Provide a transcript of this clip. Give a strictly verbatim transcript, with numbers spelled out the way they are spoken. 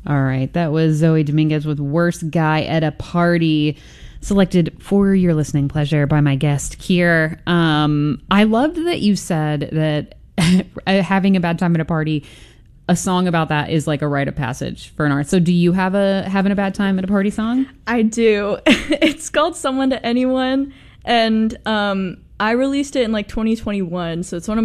All right, that was Zoe Dominguez with Worst Guy at a Party, selected for your listening pleasure by my guest, Kier. Um, I loved that you said that having a bad time at a party, a song about that is like a rite of passage for an artist. So do you have a having a bad time at a party song? I do. It's called Someone to Anyone, and um, I released it in like twenty twenty-one, so it's one of